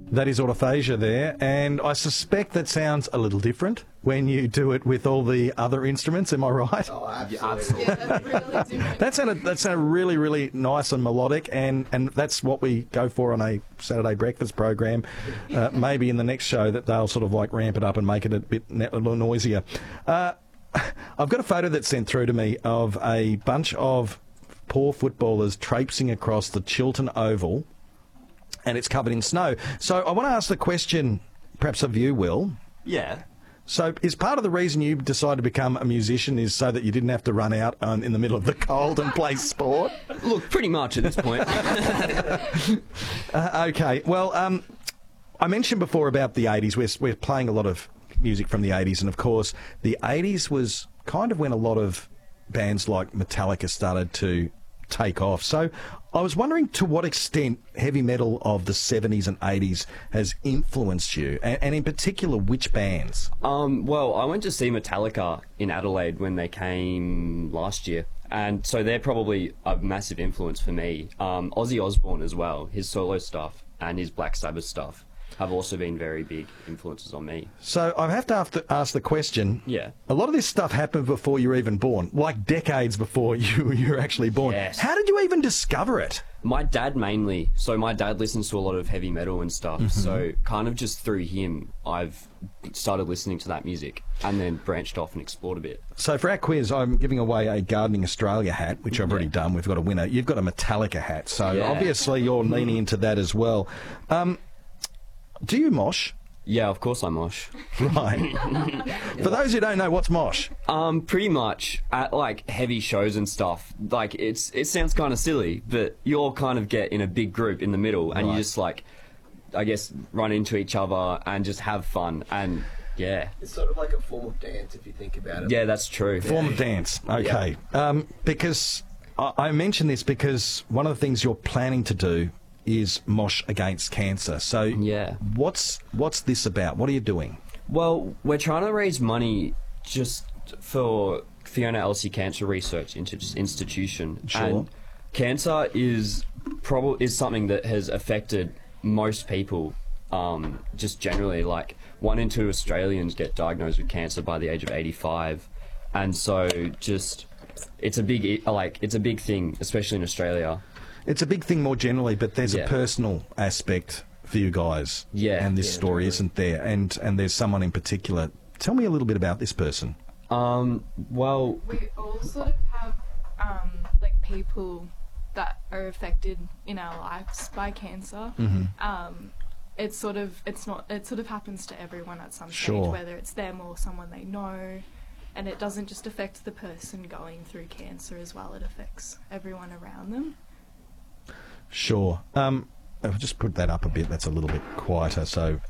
That is autophagia there, and I suspect that sounds a little different when you do it with all the other instruments. Am I right? Oh, absolutely. Yeah, that's really different. That sounded really, really nice and melodic, and that's what we go for on a Saturday breakfast program. Maybe in the next show that they'll sort of like ramp it up and make it a bit a little noisier. I've got a photo that's sent through to me of a bunch of poor footballers traipsing across the Chiltern Oval, and it's covered in snow. So I want to ask the question, perhaps of you, Will. Yeah. So is part of the reason you decided to become a musician is so that you didn't have to run out in the middle of the cold and play sport? Look, pretty much at this point. Okay. Well, I mentioned before about the 80s. We're playing a lot of music from the 80s, and of course, the 80s was kind of when a lot of bands like Metallica started to take off. So I was wondering to what extent heavy metal of the 70s and 80s has influenced you, and in particular, which bands? Well, I went to see Metallica in Adelaide when they came last year, and so they're probably a massive influence for me. Ozzy Osbourne as well, his solo stuff and his Black Sabbath stuff have also been very big influences on me. So I have to ask the question. Yeah. A lot of this stuff happened before you were even born, like decades before you were actually born. Yes. How did you even discover it? My dad mainly. So my dad listens to a lot of heavy metal and stuff. Mm-hmm. So kind of just through him, I've started listening to that music and then branched off and explored a bit. So for our quiz, I'm giving away a Gardening Australia hat, which I've already done. We've got a winner. You've got a Metallica hat, so Yeah. obviously you're leaning into that as well. Do you mosh? Yeah, of course I mosh. Right. For those who don't know, what's mosh? Pretty much at like heavy shows and stuff. Like it sounds kind of silly, but you all kind of get in a big group in the middle, and you just like, I guess, run into each other and just have fun. And yeah, It's sort of like a form of dance if you think about it. yeah, that's true. Form of dance. Okay. Because I mention this because one of the things you're planning to do is mosh against cancer. So Yeah. what's this about? What are you doing? Well, we're trying to raise money just for Fiona Elsie Cancer Research Institution. Sure. And cancer is something that has affected most people. Just generally, like 1 in 2 Australians get diagnosed with cancer by the age of 85, and so just it's a big thing, especially in Australia. It's a big thing more generally, but there's a Yeah. personal aspect for you guys. Yeah. And this Yeah, story isn't there. And there's someone in particular. Tell me a little bit about this person. Well, We all sort of have like people that are affected in our lives by cancer. It sort of happens to everyone at some Sure. stage, whether it's them or someone they know, and it doesn't just affect the person going through cancer as well, it affects everyone around them. Sure. I'll just put that up a bit. That's a little bit quieter. So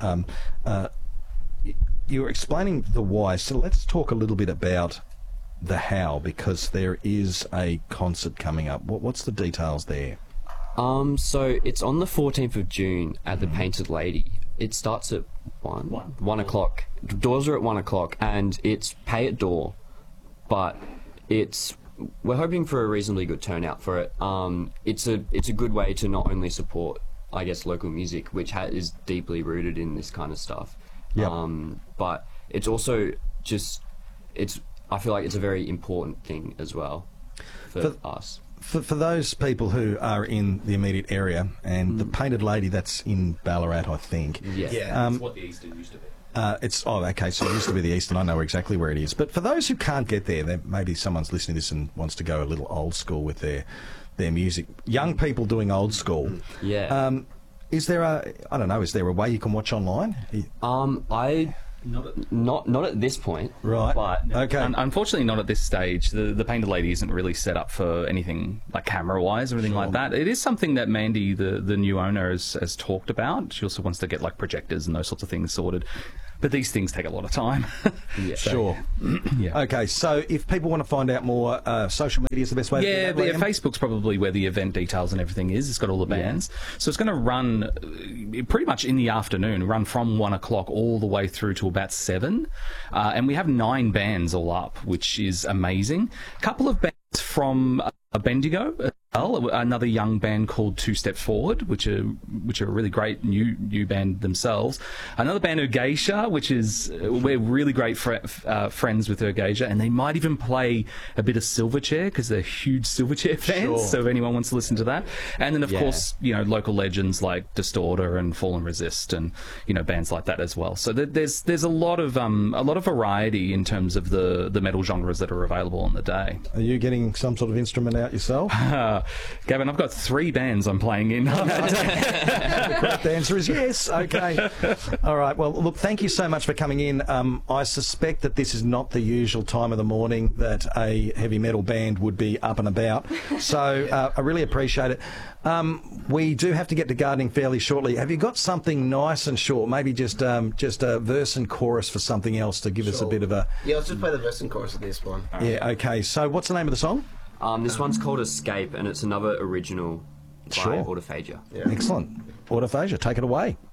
you were explaining the why. So let's talk a little bit about the how, because there is a concert coming up. What's the details there? so it's on the 14th of June at the Painted Lady. It starts at 1 o'clock. The doors are at 1 o'clock, and it's pay at door, but we're hoping for a reasonably good turnout for it. It's a good way to not only support, I guess, local music, which is deeply rooted in this kind of stuff. Yep. But it's also I feel like it's a very important thing as well for us. For those people who are in the immediate area, and the Painted Lady, that's in Ballarat, I think. Yeah. That's what the Eastern used to be. Okay, so it used to be the Eastern. I know exactly where it is. But for those who can't get there, maybe someone's listening to this and wants to go a little old school with their music. Young people doing old school. Yeah. Is there a way you can watch online? Not at this point. Right. But Okay. Unfortunately, not at this stage. The Painted Lady isn't really set up for anything like camera-wise or anything like that. It is something that Mandy, the new owner, has talked about. She also wants to get like projectors and those sorts of things sorted. But these things take a lot of time. Yeah. Sure. Yeah. Okay, so if people want to find out more, social media is the best way to do that, Liam? Facebook's probably where the event details and everything is. It's got all the bands. So it's going to run pretty much in the afternoon, run from 1 o'clock all the way through to about 7. And we have 9 bands all up, which is amazing. A couple of bands from Bendigo as well, another young band called Two Step Forward, which are a really great new band themselves. Another band, Ergasia, which is we're really great friends with Ergasia, and they might even play a bit of Silverchair because they're huge Silverchair fans. Sure. So if anyone wants to listen to that, and then of course local legends like Distorter and Fall and Resist, and bands like that as well. So there's a lot of variety in terms of the metal genres that are available on the day. Are you getting some sort of instrument out yourself? Gavin, I've got 3 bands I'm playing in. The correct answer is yes. Okay. All right. Well, look, thank you so much for coming in. I suspect that this is not the usual time of the morning that a heavy metal band would be up and about. So I really appreciate it. We do have to get to gardening fairly shortly. Have you got something nice and short? Maybe just a verse and chorus for something else to give us a bit of a... Yeah, let's just play the verse and chorus of this one. Yeah, okay. So what's the name of the song? This one's called Escape, and it's another original by Sure. Autophagia. Yeah. Excellent. Autophagia, take it away.